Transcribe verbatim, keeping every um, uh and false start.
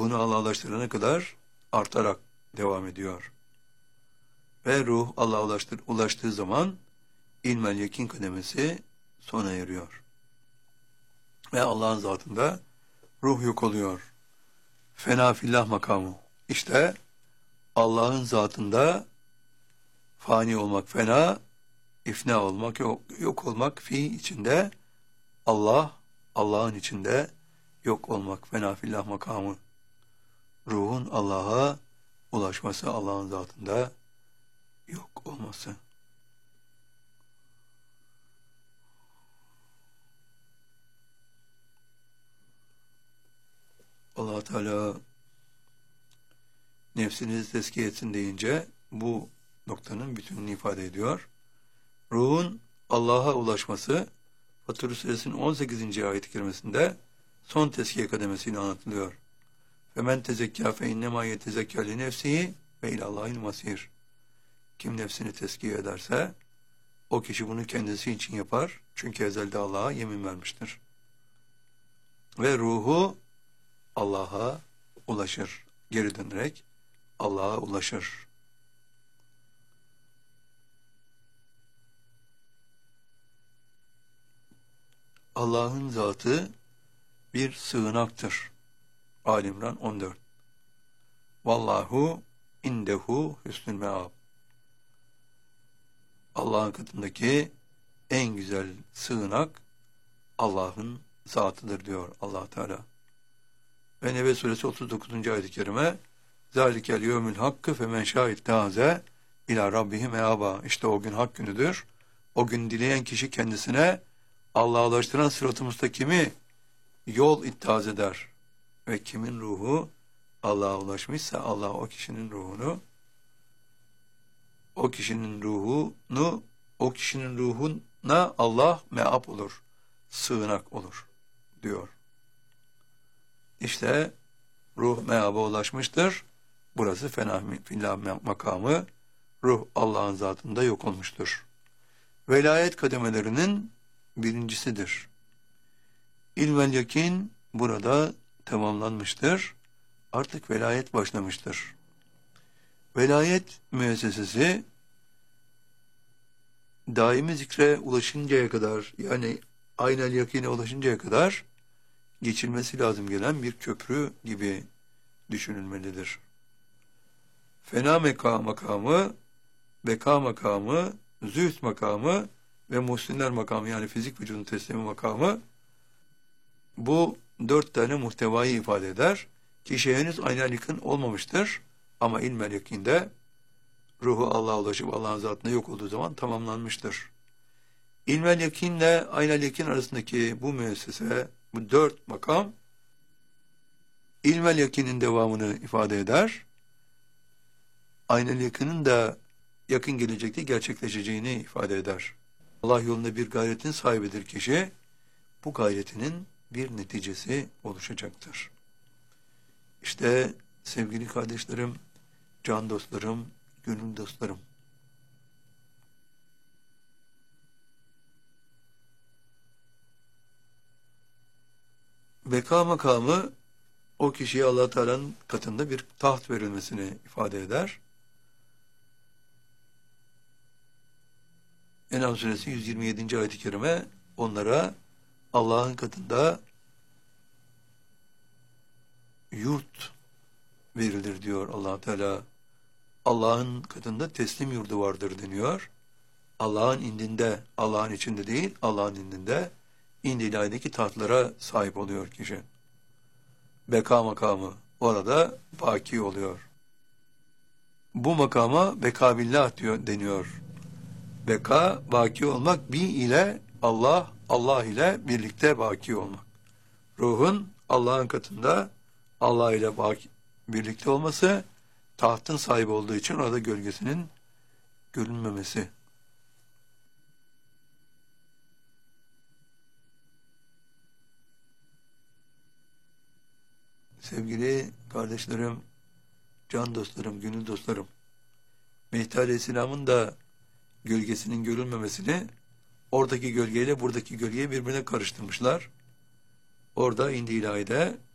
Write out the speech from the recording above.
ruhunu Allah'laştırana kadar artarak devam ediyor. Ve ruh Allah'a ulaştır, ulaştığı zaman ilmel yakin kademesi sona eriyor. Ve Allah'ın zatında ruh yok oluyor. Fena fillah makamı. İşte Allah'ın zatında fani olmak fena, ifna olmak, yok, yok olmak fi içinde, Allah, Allah'ın içinde yok olmak fena fillah makamı. Ruhun Allah'a ulaşması, Allah'ın zatında yok olması. Allah Teala nefsinizi tezkiye etsin deyince bu noktanın bütününü ifade ediyor. Ruhun Allah'a ulaşması Fatır Suresinin on sekizinci ayet-i kerimesinde son tezkiye kademesiyle anlatılıyor. Femen tezekkâ fe innemâ yetezekkâ li nefsihi ve ilallâhil masîr. Kim nefsini tezkiye ederse o kişi bunu kendisi için yapar. Çünkü ezelde Allah'a yemin vermiştir. Ve ruhu Allah'a ulaşır. Geri dönerek Allah'a ulaşır. Allah'ın zatı bir sığınaktır. Ali İmran on dört. Vallahu indehu hüsnül meab. Allah'ın katındaki en güzel sığınak Allah'ın zatıdır diyor Allah Teala. Ve Nebe Suresi otuz dokuzuncu ayet-i kerime Zalikel yevmül hakkı femen şahit taze ila rabbihi meaba. İşte o gün hak günüdür. O gün dileyen kişi kendisine Allah'a ulaştıran sırat-ı müstakimi yol ittihaz eder. Ve kimin ruhu Allah'a ulaşmışsa Allah o kişinin ruhunu o kişinin ruhunu o kişinin ruhuna Allah meab olur. Sığınak olur diyor. İşte ruh meaba ulaşmıştır. Burası fena fillah makamı. Ruh Allah'ın zatında yok olmuştur. Velayet kademelerinin birincisidir. İlmel yakin burada tamamlanmıştır. Artık velayet başlamıştır. Velayet müessesesi daimi zikre ulaşıncaya kadar, yani aynel yakine ulaşıncaya kadar geçilmesi lazım gelen bir köprü gibi düşünülmelidir. Fena meka makamı, beka makamı, zühd makamı ve muhsinler makamı, yani fizik vücudun teslimi makamı, bu dört tane muhtevayı ifade eder. Kişi henüz aynel yakın olmamıştır ama ilmel yakinde ruhu Allah'a ulaşıp Allah'ın zatına yok olduğu zaman tamamlanmıştır. İlmel yakinle aynel yakin arasındaki bu müessese, bu dört makam, ilmel yakinin devamını ifade eder. Aynel yakının da yakın gelecekte gerçekleşeceğini ifade eder. Allah yolunda bir gayretin sahibidir kişi. Bu gayretinin bir neticesi oluşacaktır. İşte sevgili kardeşlerim, can dostlarım, gönül dostlarım, beka makamı o kişiye Allah Teala'nın katında bir taht verilmesini ifade eder. En'am suresi yüz yirmi yedinci ayet-i kerime onlara Allah'ın katında yurt verilir diyor Allah Teala. Allah'ın katında teslim yurdu vardır deniyor. Allah'ın indinde, Allah'ın içinde değil, Allah'ın indinde İnd-i ilahideki tahtlara sahip oluyor kişi. Beka makamı orada baki oluyor. Bu makama bekabillah diyor, deniyor. Beka, baki olmak, bi ile Allah, Allah ile birlikte baki olmak. Ruhun Allah'ın katında Allah ile baki, birlikte olması, tahtın sahibi olduğu için orada gölgesinin görünmemesi. Sevgili kardeşlerim, can dostlarım, gönül dostlarım, Mehdi Aleyhisselam'ın da gölgesinin görülmemesini oradaki gölgeyle buradaki gölgeyi birbirine karıştırmışlar. Orada İnd-i İlahi'de